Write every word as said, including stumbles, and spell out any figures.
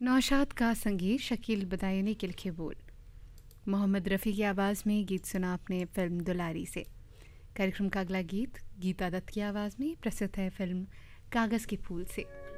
नौशाद का संगीत, शकील बदायूं ने के लिखे बोल। मोहम्मद रफ़ी की आवाज़ में गीत सुना आपने फिल्म दुलारी से। कार्यक्रम का अगला गीत गीता दत्त की आवाज़ में प्रस्तुत है फिल्म कागज़ के फूल से।